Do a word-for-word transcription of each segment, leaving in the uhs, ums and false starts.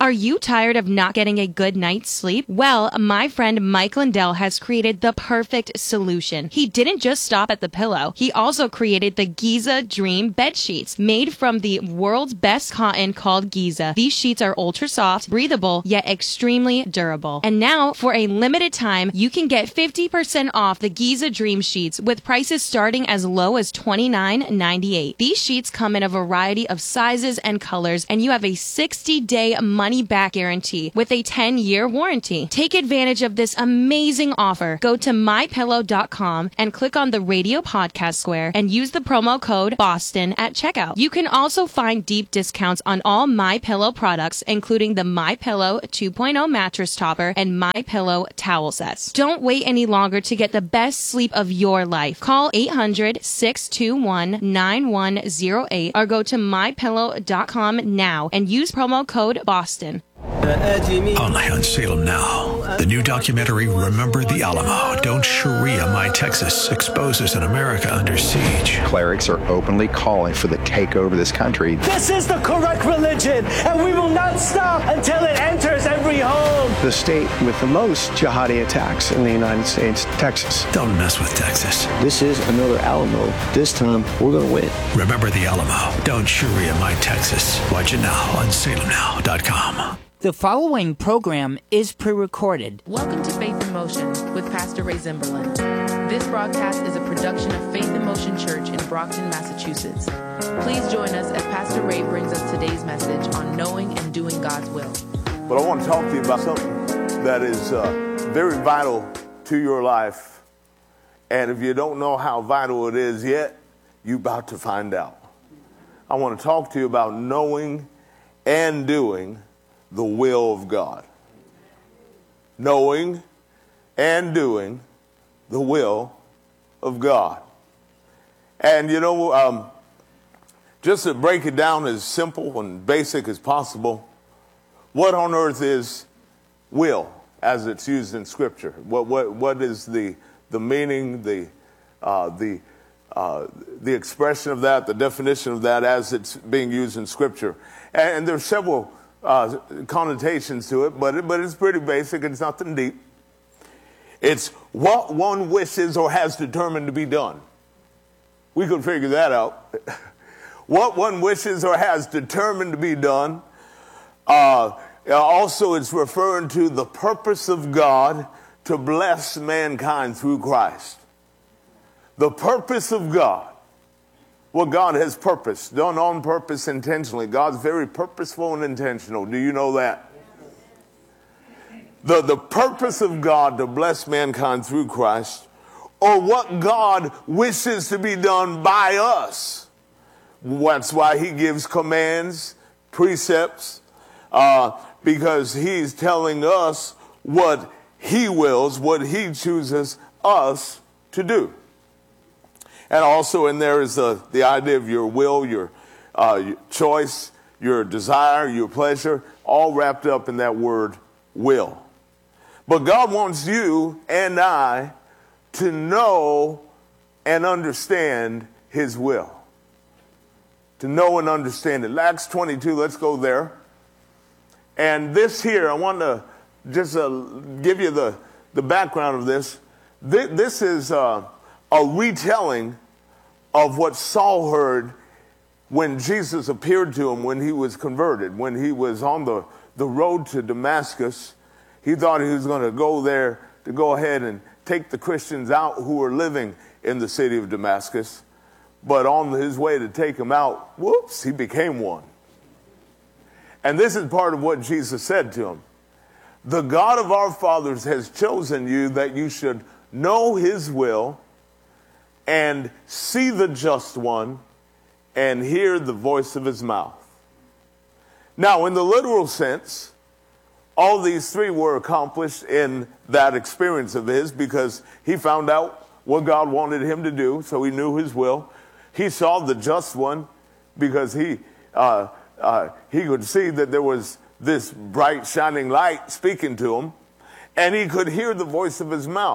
Are you tired of not getting a good night's sleep? Well, my friend Mike Lindell has created the perfect solution. He didn't just stop at the pillow. He also created the Giza Dream bed sheets, made from the world's best cotton called Giza. These sheets are ultra soft, breathable, yet extremely durable. And now, for a limited time, you can get fifty percent off the Giza Dream sheets with prices starting as low as twenty-nine ninety-eight. These sheets come in a variety of sizes and colors, and you have a sixty day money-back guarantee with a ten year warranty. Take advantage of this amazing offer. Go to my pillow dot com and click on the radio podcast square and use the promo code BOSTON at checkout. You can also find deep discounts on all MyPillow products, including the MyPillow two point oh mattress topper and MyPillow towel sets. Don't wait any longer to get the best sleep of your life. Call eight hundred, six two one, nine one zero eight or go to my pillow dot com now and use promo code BOSTON. Only on Salem Now. The new documentary, Remember the Alamo. Don't Sharia My Texas, exposes an America under siege. Clerics are openly calling for the takeover of this country. This is the correct religion, and we will not stop until it enters every home. The state with the most jihadi attacks in the United States, Texas. Don't mess with Texas. This is another Alamo. This time, we're going to win. Remember the Alamo. Don't Sharia My Texas. Watch it now on salem now dot com. The following program is pre-recorded. Welcome to Faith in Motion with Pastor Ray Zimberlin. This broadcast is a production of Faith in Motion Church in Brockton, Massachusetts. Please join us as Pastor Ray brings us today's message on knowing and doing God's will. But I want to talk to you about something that is uh, very vital to your life. And if you don't know how vital it is yet, you're about to find out. I want to talk to you about knowing and doing the will of God. Knowing and doing the will of God. And you know, um, just to break it down as simple and basic as possible, what on earth is will as it's used in Scripture? What what what is the the meaning, the uh, the uh, the expression of that, the definition of that as it's being used in Scripture? And, and there's several Uh, connotations to it, but it, but it's pretty basic. It's nothing deep. It's what one wishes or has determined to be done. We could figure that out. What one wishes or has determined to be done. Uh, also, it's referring to the purpose of God to bless mankind through Christ. The purpose of God. What God has purposed, done on purpose intentionally. God's very purposeful and intentional. Do you know that? The, the purpose of God to bless mankind through Christ, or what God wishes to be done by us. That's why he gives commands, precepts, uh, because he's telling us what he wills, what he chooses us to do. And also in there is the, the idea of your will, your, uh, your choice, your desire, your pleasure, all wrapped up in that word will. But God wants you and I to know and understand his will. To know and understand it. Acts twenty-two, let's go there. And this here, I want to just uh, give you the, the background of this. This, this is uh, a retelling of what Saul heard when Jesus appeared to him when he was converted, when he was on the, the road to Damascus. He thought he was going to go there to go ahead and take the Christians out who were living in the city of Damascus. But on his way to take them out, whoops, he became one. And this is part of what Jesus said to him. The God of our fathers has chosen you that you should know his will and see the just one, and hear the voice of his mouth. Now, in the literal sense, all these three were accomplished in that experience of his, because he found out what God wanted him to do, so he knew his will. He saw the just one, because he uh, uh, he could see that there was this bright, shining light speaking to him, and he could hear the voice of his mouth.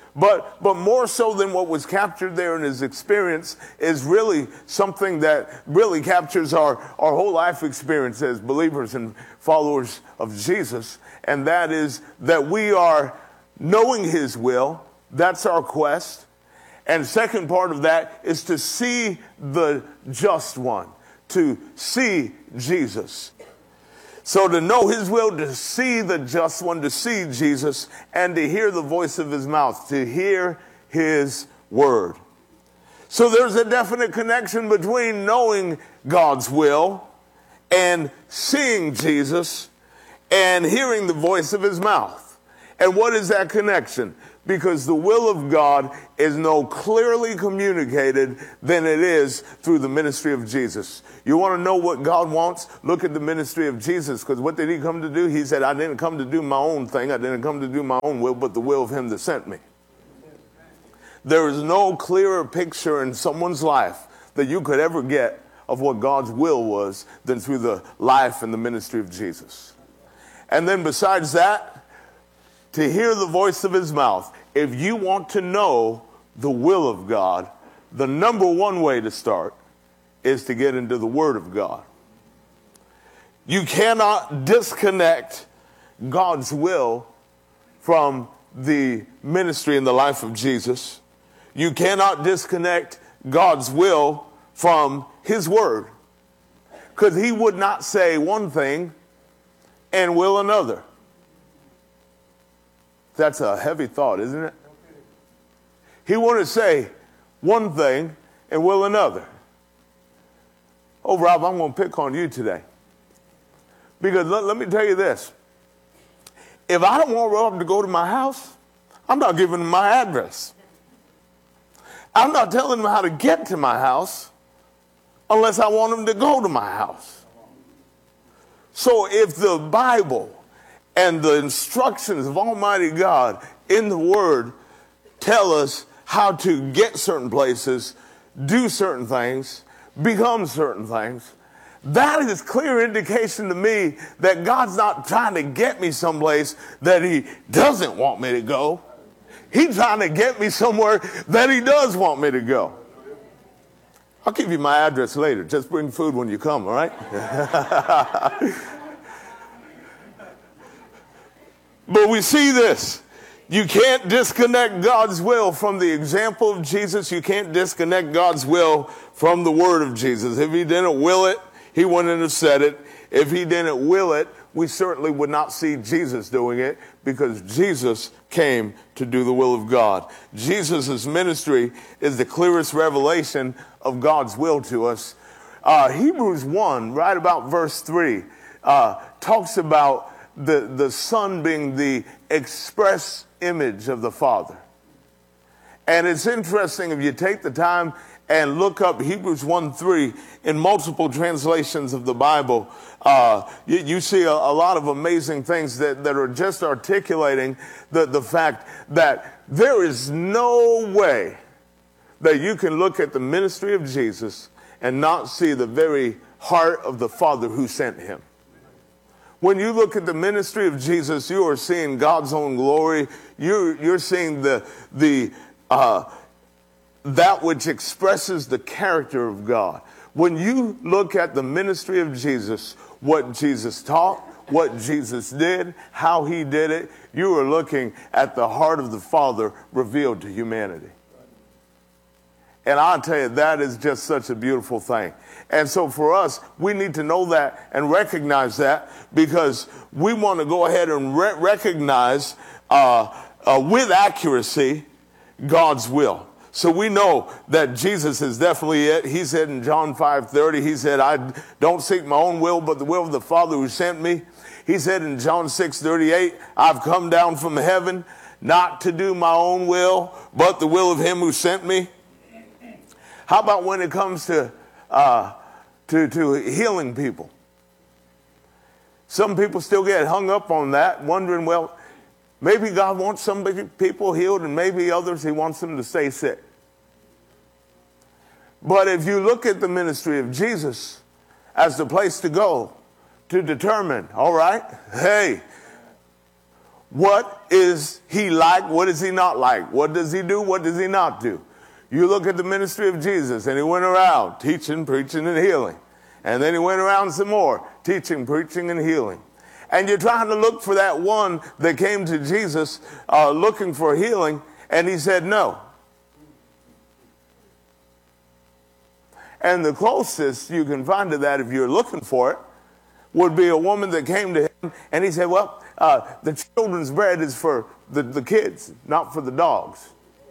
But, but more so than what was captured there in his experience is really something that really captures our, our whole life experience as believers and followers of Jesus. And that is that we are knowing his will. That's our quest. And second part of that is to see the just one, to see Jesus. So to know his will, to see the just one, to see Jesus, and to hear the voice of his mouth, to hear his word. So there's a definite connection between knowing God's will and seeing Jesus and hearing the voice of his mouth. And what is that connection? Because the will of God is no clearly communicated than it is through the ministry of Jesus. You want to know what God wants? Look at the ministry of Jesus, because what did he come to do? He said, I didn't come to do my own thing. I didn't come to do my own will, but the will of him that sent me. There is no clearer picture in someone's life that you could ever get of what God's will was than through the life and the ministry of Jesus. And then besides that, to hear the voice of his mouth. If you want to know the will of God, the number one way to start is to get into the Word of God. You cannot disconnect God's will from the ministry and the life of Jesus. You cannot disconnect God's will from his word, because he would not say one thing and will another. That's a heavy thought, isn't it? He wouldn't say one thing and will another. Oh, Rob, I'm going to pick on you today. Because let, let me tell you this. If I don't want Rob to go to my house, I'm not giving him my address. I'm not telling him how to get to my house unless I want him to go to my house. So if the Bible and the instructions of Almighty God in the Word tell us how to get certain places, do certain things, become certain things, that is clear indication to me that God's not trying to get me someplace that he doesn't want me to go. He's trying to get me somewhere that he does want me to go. I'll give you my address later. Just bring food when you come, all right? But we see this. You can't disconnect God's will from the example of Jesus. You can't disconnect God's will from the word of Jesus. If he didn't will it, he wouldn't have said it. If he didn't will it, we certainly would not see Jesus doing it, because Jesus came to do the will of God. Jesus' ministry is the clearest revelation of God's will to us. Uh, Hebrews one, right about verse three, uh, talks about the, the Son being the express image of the Father. And it's interesting if you take the time and look up Hebrews one three in multiple translations of the Bible, uh, you, you see a, a lot of amazing things that, that are just articulating the, the fact that there is no way that you can look at the ministry of Jesus and not see the very heart of the Father who sent him. When you look at the ministry of Jesus, you are seeing God's own glory. You're, you're seeing the, the, uh, that which expresses the character of God. When you look at the ministry of Jesus, what Jesus taught, what Jesus did, how he did it, you are looking at the heart of the Father revealed to humanity. And I'll tell you, that is just such a beautiful thing. And so for us, we need to know that and recognize that, because we want to go ahead and re- recognize uh, uh, with accuracy God's will. So we know that Jesus is definitely it. He said in John five thirty, he said, I don't seek my own will, but the will of the Father who sent me. He said in John six thirty-eight, I've come down from heaven not to do my own will, but the will of him who sent me. How about when it comes to, uh, to, to healing people? Some people still get hung up on that, wondering, well, maybe God wants some people healed and maybe others he wants them to stay sick. But if you look at the ministry of Jesus as the place to go to determine, all right, hey, What is he like? What is he not like? What does he do? What does he not do? You look at the ministry of Jesus, and he went around teaching, preaching, and healing. And then he went around some more, teaching, preaching, and healing. And you're trying to look for that one that came to Jesus uh, looking for healing, and he said no. And the closest you can find to that, if you're looking for it, would be a woman that came to him, and he said, well, uh, the children's bread is for the, the kids, not for the dogs.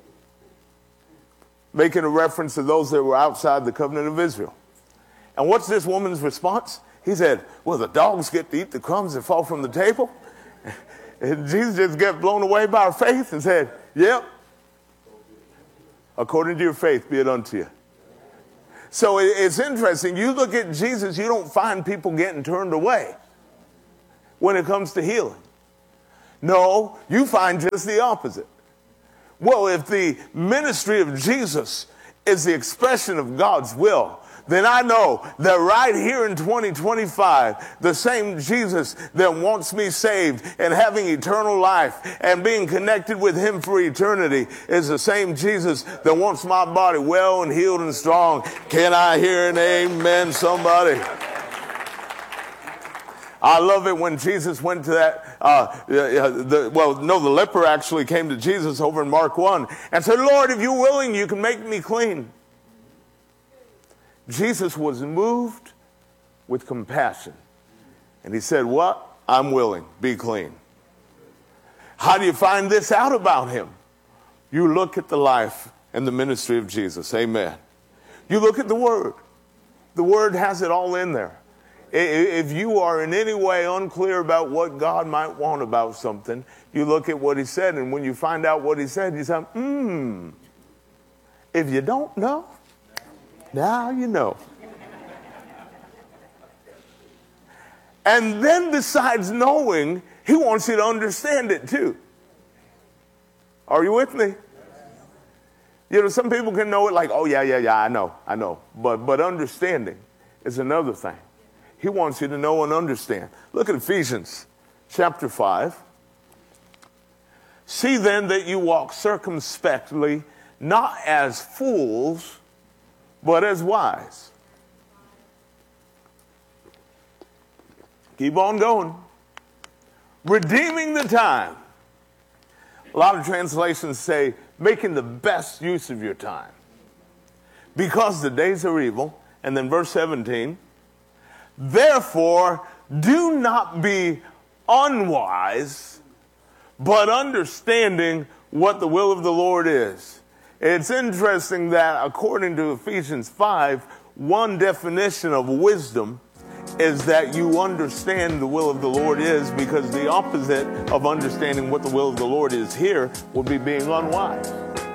Making a reference to those that were outside the covenant of Israel. And what's this woman's response? He said, well, the dogs get to eat the crumbs that fall from the table. And Jesus just got blown away by her faith and said, yep, according to your faith be it unto you. So it's interesting. You look at Jesus, you don't find people getting turned away when it comes to healing. No, you find just the opposite. Well, if the ministry of Jesus is the expression of God's will, then I know that right here in twenty twenty-five, the same Jesus that wants me saved and having eternal life and being connected with him for eternity is the same Jesus that wants my body well and healed and strong. Can I hear an amen, somebody? I love it when Jesus went to that, uh, the, well, no, the leper actually came to Jesus over in Mark one and said, Lord, if you're willing, you can make me clean. Jesus was moved with compassion. And he said, what? I'm willing. Be clean. How do you find this out about him? You look at the life and the ministry of Jesus. Amen. You look at the Word. The Word has it all in there. If you are in any way unclear about what God might want about something, you look at what he said, and when you find out what he said, you say, hmm, if you don't know, now you know. And then besides knowing, he wants you to understand it too. Are you with me? You know, some people can know it like, oh, yeah, yeah, yeah, I know, I know. But, but understanding is another thing. He wants you to know and understand. Look at Ephesians chapter five. See then that you walk circumspectly, not as fools, but as wise. Keep on going. Redeeming the time. A lot of translations say, making the best use of your time. Because the days are evil. And then verse seventeen. Therefore, do not be unwise, but understanding what the will of the Lord is. It's interesting that according to Ephesians five, one definition of wisdom is that you understand the will of the Lord is, because the opposite of understanding what the will of the Lord is here would be being unwise.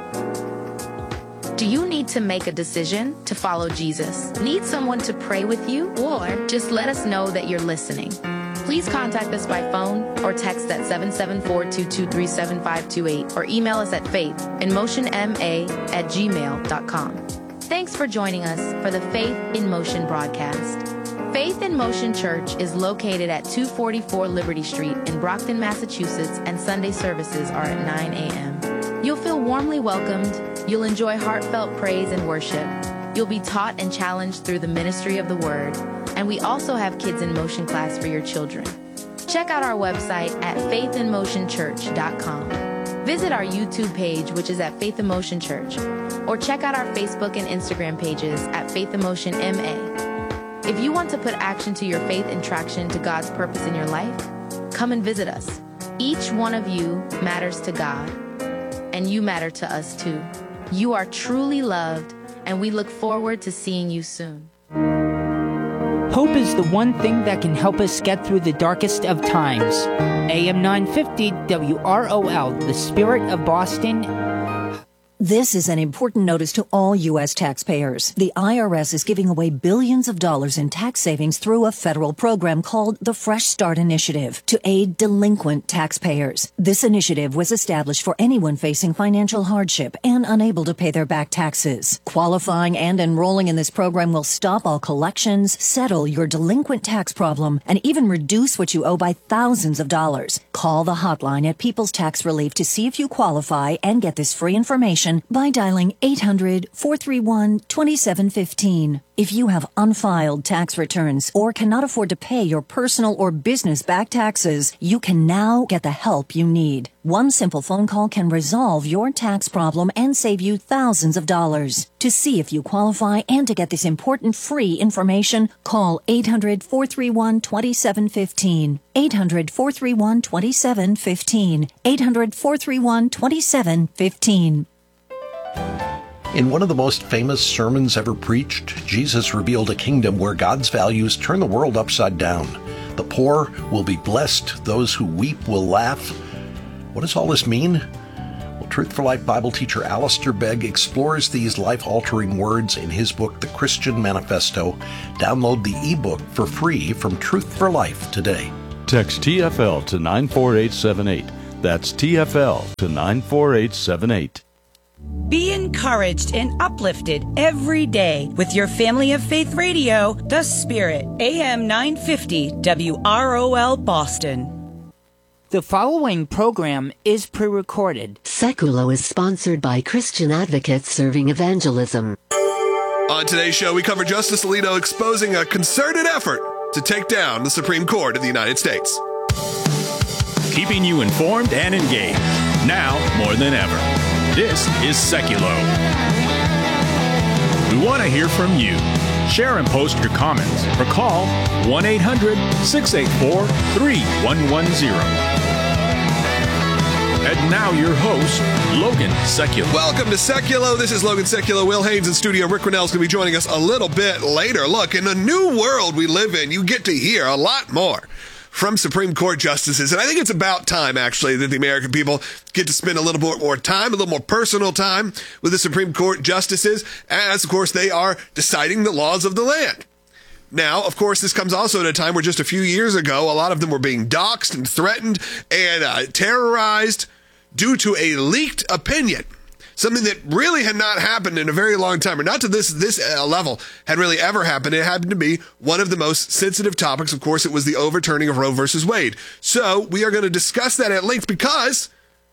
Do you need to make a decision to follow Jesus? Need someone to pray with you? Or just let us know that you're listening? Please contact us by phone or text at seven seven four, two two three, seven five two eight or email us at faith in motion m a at gmail dot com. Thanks for joining us for the Faith in Motion broadcast. Faith in Motion Church is located at two forty-four Liberty Street in Brockton, Massachusetts, and Sunday services are at nine a.m. You'll feel warmly welcomed. You'll enjoy heartfelt praise and worship. You'll be taught and challenged through the ministry of the Word. And we also have Kids in Motion class for your children. Check out our website at faith in motion church dot com. Visit our YouTube page, which is at Faith in Motion Church. Or check out our Facebook and Instagram pages at Faith in Motion M A. If you want to put action to your faith and traction to God's purpose in your life, come and visit us. Each one of you matters to God, and you matter to us too. You are truly loved, and we look forward to seeing you soon. Hope is the one thing that can help us get through the darkest of times. A M nine fifty W R O L, the Spirit of Boston. This is an important notice to all U S taxpayers. The I R S is giving away billions of dollars in tax savings through a federal program called the Fresh Start Initiative to aid delinquent taxpayers. This initiative was established for anyone facing financial hardship and unable to pay their back taxes. Qualifying and enrolling in this program will stop all collections, settle your delinquent tax problem, and even reduce what you owe by thousands of dollars. Call the hotline at People's Tax Relief to see if you qualify and get this free information by dialing eight hundred, four three one, two seven one five. If you have unfiled tax returns or cannot afford to pay your personal or business back taxes, you can now get the help you need. One simple phone call can resolve your tax problem and save you thousands of dollars. To see if you qualify and to get this important free information, call eight hundred, four three one, two seven one five. eight hundred, four three one, two seven one five. eight hundred, four three one, two seven one five. In one of the most famous sermons ever preached, Jesus revealed a kingdom where God's values turn the world upside down. The poor will be blessed. Those who weep will laugh. What does all this mean? Well, Truth for Life Bible teacher Alistair Begg explores these life-altering words in his book, The Christian Manifesto. Download the ebook for free from Truth for Life today. Text T F L to nine four eight seven eight. That's T F L to nine four eight seven eight. Be encouraged and uplifted every day with your Family of Faith Radio, The Spirit, A M nine fifty W R O L Boston. The following program is pre-recorded. Seculo is sponsored by Christian Advocates Serving Evangelism. On today's show, we cover Justice Alito exposing a concerted effort to take down the Supreme Court of the United States. Keeping you informed and engaged, now more than ever. This is Seculo. We want to hear from you. Share and post your comments or call one eight hundred, six eight four, three one one zero. And now your host, Logan Seculo. Welcome to Seculo. This is Logan Seculo. Will Haynes in studio. Rick Rennell's going to be joining us a little bit later. Look, in the new world we live in, you get to hear a lot more from Supreme Court justices. And I think it's about time, actually, that the American people get to spend a little bit more time, a little more personal time with the Supreme Court justices, as, of course, they are deciding the laws of the land. Now, of course, this comes also at a time where just a few years ago, a lot of them were being doxxed and threatened and uh, terrorized due to a leaked opinion. Something that really had not happened in a very long time, or not to this this uh, level, had really ever happened. It happened to be one of the most sensitive topics. Of course, it was the overturning of Roe versus Wade. So we are going to discuss that at length because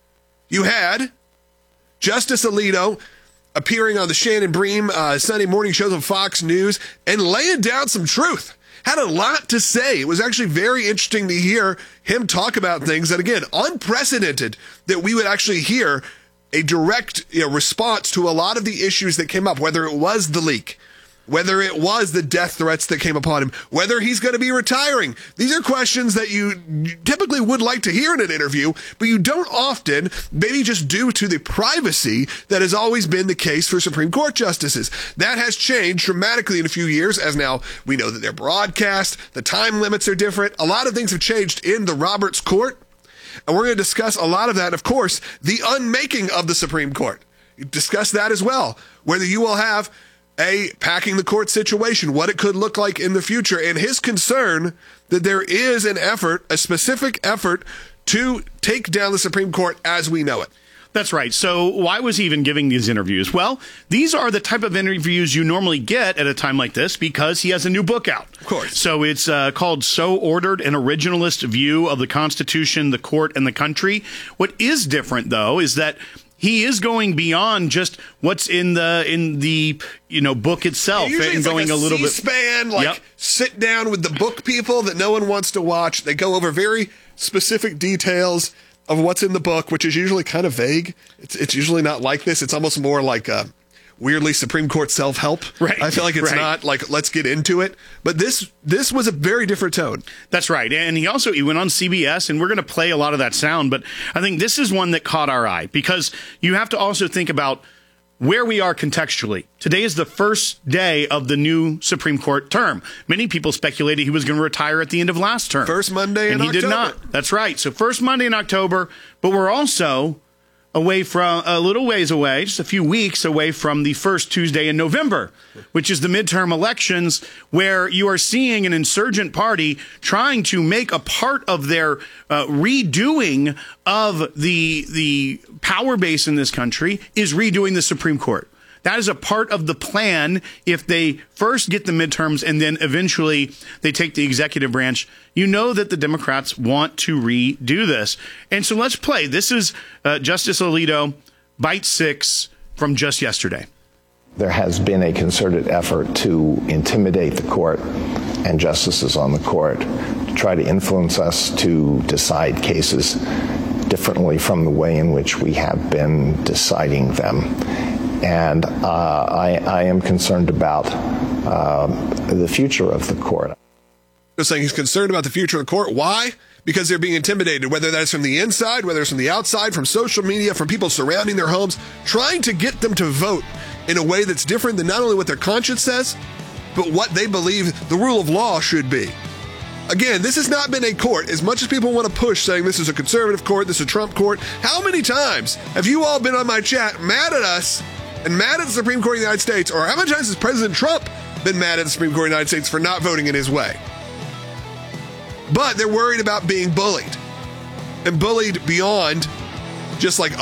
you had Justice Alito appearing on the Shannon Bream uh, Sunday morning shows on Fox News and laying down some truth. Had a lot to say. It was actually very interesting to hear him talk about things that, again, unprecedented that we would actually hear a direct you know, response to a lot of the issues that came up, whether it was the leak, whether it was the death threats that came upon him, whether he's going to be retiring. These are questions that you typically would like to hear in an interview, but you don't often, maybe just due to the privacy that has always been the case for Supreme Court justices. That has changed dramatically in a few years, as now we know that they're broadcast, the time limits are different. A lot of things have changed in the Roberts Court. And we're going to discuss a lot of that. Of course, the unmaking of the Supreme Court. Discuss that as well. Whether you will have a packing the court situation, what it could look like in the future, and his concern that there is an effort, a specific effort, to take down the Supreme Court as we know it. That's right. So why was he even giving these interviews? Well, these are the type of interviews you normally get at a time like this because he has a new book out. Of course. So it's uh, called So Ordered, an Originalist View of the Constitution, the Court, and the Country. What is different, though, is that he is going beyond just what's in the in the you know book itself yeah, and it's going like a, a little C-SPAN, bit. like Yep. sit down with the book people that no one wants to watch. They go over very specific details of what's in the book, which is usually kind of vague. It's it's usually not like this. It's almost more like uh, weirdly Supreme Court self-help. Right. I feel like it's right. not like let's get into it. But this this was a very different tone. That's right. And he also he went on C B S, and we're going to play a lot of that sound. But I think this is one that caught our eye because you have to also think about where we are contextually. Today is the first day of the new Supreme Court term. Many people speculated he was going to retire at the end of last term. First Monday in and he October. did not. That's right. So first Monday in October, but we're also away from a little ways away, just a few weeks away from the first Tuesday in November, which is the midterm elections, where you are seeing an insurgent party trying to make a part of their uh, redoing of the the power base in this country is redoing the Supreme Court. That is a part of the plan if they first get the midterms and then eventually they take the executive branch. You know that the Democrats want to redo this. And so let's play. This is uh, Justice Alito, bite six from just yesterday. There has been a concerted effort to intimidate the court and justices on the court, to try to influence us to decide cases differently from the way in which we have been deciding them. And uh, I, I am concerned about uh, the future of the court. Just saying he's concerned about the future of the court. Why? Because they're being intimidated, whether that's from the inside, whether it's from the outside, from social media, from people surrounding their homes, trying to get them to vote in a way that's different than not only what their conscience says, but what they believe the rule of law should be. Again, this has not been a court. As much as people want to push saying this is a conservative court, this is a Trump court, how many times have you all been on my chat mad at us and mad at the Supreme Court of the United States, or how many times has President Trump been mad at the Supreme Court of the United States for not voting in his way? But they're worried about being bullied, and bullied beyond just like